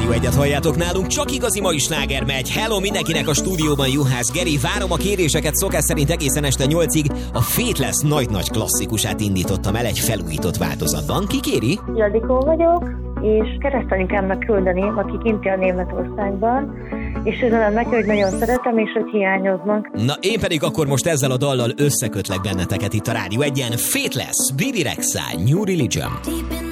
Rádió Egyet halljátok nálunk, csak igazi mai sláger megy. Hello mindenkinek a stúdióban, Juhász Geri. Várom a kéréseket, szokás szerint egészen este 8-ig. A Faithless nagy-nagy klasszikusát indítottam el egy felújított változatban. Ki kéri? Ildikó vagyok, és keresztanyukámnak küldeném, aki kint él Németországban, és üzenem neki, hogy nagyon szeretem, és hogy hiányoznak. Na, én pedig akkor most ezzel a dallal összekötlek benneteket itt a Rádió Egyen. Faithless, Bibi Rexha, New Religion.